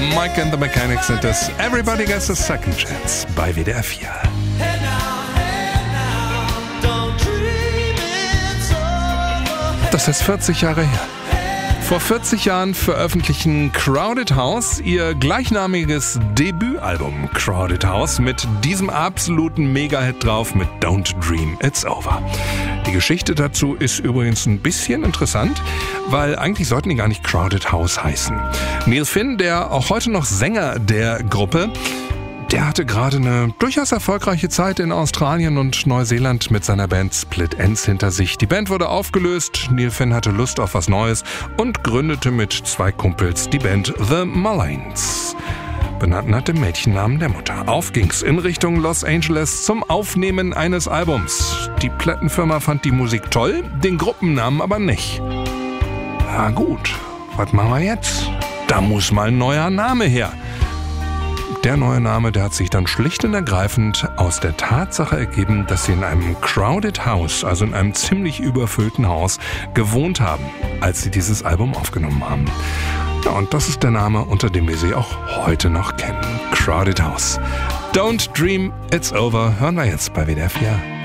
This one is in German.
Mike and the Mechanics sind das. Everybody gets a second chance bei WDR 4. Das ist 40 Jahre her. Vor 40 Jahren veröffentlichen Crowded House ihr gleichnamiges Debütalbum Crowded House mit diesem absoluten Mega-Hit drauf mit Don't Dream It's Over. Die Geschichte dazu ist übrigens ein bisschen interessant, weil eigentlich sollten die gar nicht Crowded House heißen. Neil Finn, der auch heute noch Sänger der Gruppe, der hatte gerade eine durchaus erfolgreiche Zeit in Australien und Neuseeland mit seiner Band Split Enz hinter sich. Die Band wurde aufgelöst, Neil Finn hatte Lust auf was Neues und gründete mit 2 Kumpels die Band The Mullines. Benannt nach dem Mädchennamen der Mutter. Auf ging's in Richtung Los Angeles zum Aufnehmen eines Albums. Die Plattenfirma fand die Musik toll, den Gruppennamen aber nicht. Na gut, was machen wir jetzt? Da muss mal ein neuer Name her. Der neue Name, der hat sich dann schlicht und ergreifend aus der Tatsache ergeben, dass sie in einem Crowded House, also in einem ziemlich überfüllten Haus, gewohnt haben, als sie dieses Album aufgenommen haben. Ja, und das ist der Name, unter dem wir sie auch heute noch kennen. Crowded House. Don't Dream It's Over hören wir jetzt bei WDR 4.